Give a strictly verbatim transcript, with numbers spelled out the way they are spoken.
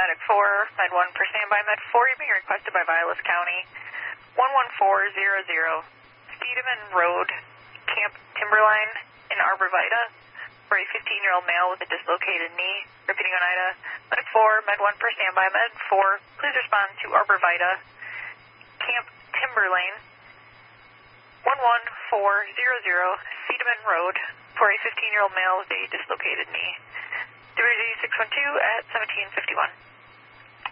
Medic four, Med one for standby. Med four, you're being requested by Vilas County. one one four zero zero, Steedman Road, Camp Timberline in Arborvita for a fifteen-year-old male with a dislocated knee. Repeating Oneida. Medic four, Med one for standby. Med four, please respond to Arborvita, Camp Timberlane, one one four zero zero, Steedman Road for a fifteen-year-old male with a dislocated knee. Diverty six one two at seventeen fifty-one.